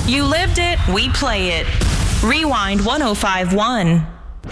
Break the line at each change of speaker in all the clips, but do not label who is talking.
You lived it, we play it. Rewind 105.1.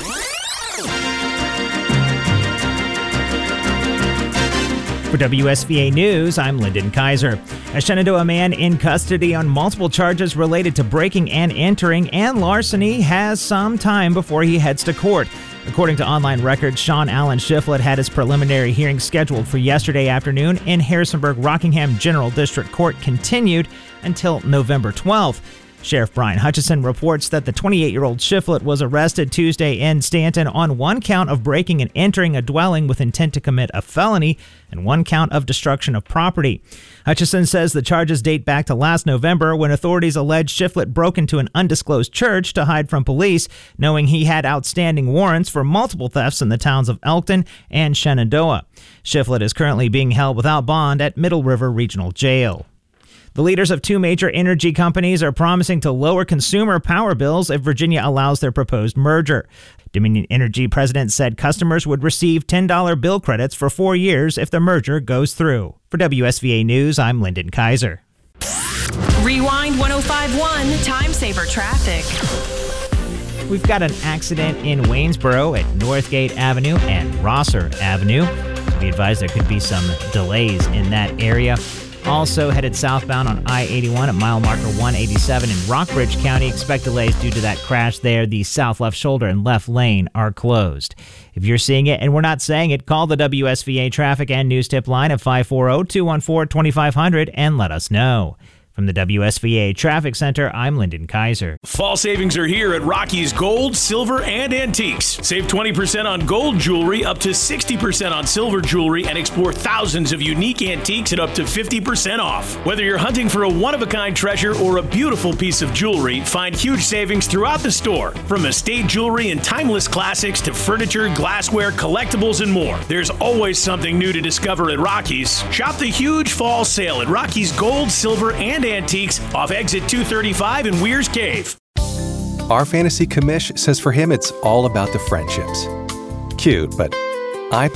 For WSVA News, I'm Lyndon Kaiser. A Shenandoah man in custody on multiple charges related to breaking and entering and larceny has some time before he heads to court. According to online records, Sean Allen Shiflett had his preliminary hearing scheduled for yesterday afternoon in Harrisonburg-Rockingham General District Court continued until November 12th. Sheriff Brian Hutchison reports that the 28-year-old Shiflett was arrested Tuesday in Stanton on one count of breaking and entering a dwelling with intent to commit a felony and one count of destruction of property. Hutchison says the charges date back to last November when authorities alleged Shiflett broke into an undisclosed church to hide from police, knowing he had outstanding warrants for multiple thefts in the towns of Elkton and Shenandoah. Shiflett is currently being held without bond at Middle River Regional Jail. The leaders of two major energy companies are promising to lower consumer power bills if Virginia allows their proposed merger. Dominion Energy president said customers would receive $10 bill credits for 4 years if the merger goes through. For WSVA News, I'm Lyndon Kaiser.
Rewind 105.1 Time Saver Traffic.
We've got an accident in Waynesboro at Northgate Avenue and Rosser Avenue. Be advised there could be some delays in that area. Also headed southbound on I-81 at mile marker 187 in Rockbridge County. Expect delays due to that crash there. The south left shoulder and left lane are closed. If you're seeing it and we're not saying it, call the WSVA traffic and news tip line at 540-214-2500 and let us know. From the WSVA Traffic Center, I'm Lyndon Kaiser.
Fall savings are here at Rocky's Gold, Silver, and Antiques. Save 20% on gold jewelry, up to 60% on silver jewelry, and explore thousands of unique antiques at up to 50% off. Whether you're hunting for a one-of-a-kind treasure or a beautiful piece of jewelry, find huge savings throughout the store. From estate jewelry and timeless classics to furniture, glassware, collectibles, and more. There's always something new to discover at Rocky's. Shop the huge fall sale at Rocky's Gold, Silver, and Antiques off exit 235 in Weir's Cave.
Our fantasy commish says for him it's all about the friendships. Cute, but